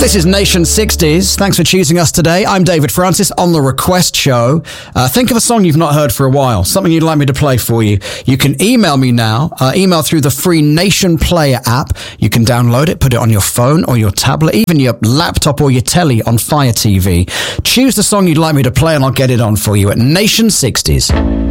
This is Nation 60s. Thanks for choosing us today. I'm David Francis on The Request Show. Think of a song you've not heard for a while, something you'd like me to play for you. You can email me now. Email through the free Nation Player app. You can download it, put it on your phone or your tablet, even your laptop or your telly on Fire TV. Choose the song you'd like me to play and I'll get it on for you at Nation 60s.